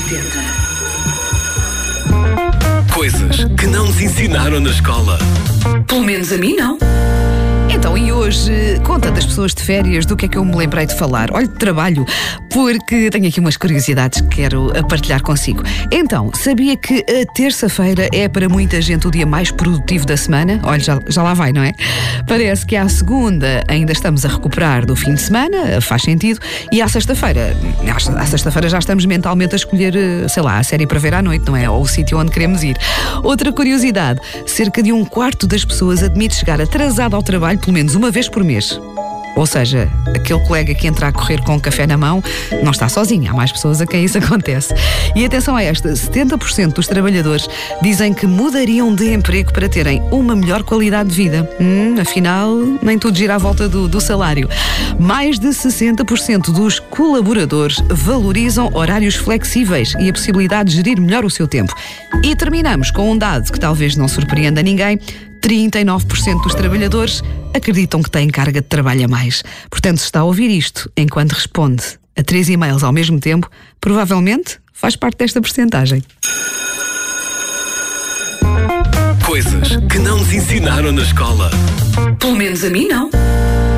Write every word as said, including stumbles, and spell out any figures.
oitenta. Coisas que não nos ensinaram na escola. Pelo menos a mim não. Então, e hoje, com tantas pessoas de férias, do que é que eu me lembrei de falar? Olha, de trabalho, porque tenho aqui umas curiosidades que quero partilhar consigo. Então, sabia que a terça-feira é para muita gente o dia mais produtivo da semana? Olha, já, já lá vai, não é? Parece que à segunda ainda estamos a recuperar do fim de semana, faz sentido, e à sexta-feira, à sexta-feira já estamos mentalmente a escolher, sei lá, a série para ver à noite, não é? Ou o sítio onde queremos ir. Outra curiosidade, cerca de um quarto das pessoas admite chegar atrasado ao trabalho pelo menos uma vez por mês. Ou seja, aquele colega que entra a correr com um café na mão não está sozinho, há mais pessoas a quem isso acontece. E atenção a esta, setenta por cento dos trabalhadores dizem que mudariam de emprego para terem uma melhor qualidade de vida. Hum, afinal, nem tudo gira à volta do, do salário. Mais de sessenta por cento dos colaboradores valorizam horários flexíveis e a possibilidade de gerir melhor o seu tempo. E terminamos com um dado que talvez não surpreenda ninguém. trinta e nove por cento dos trabalhadores acreditam que têm carga de trabalho a mais. Portanto, se está a ouvir isto enquanto responde a três e-mails ao mesmo tempo, provavelmente faz parte desta percentagem. Coisas que não nos ensinaram na escola. Pelo menos a mim não.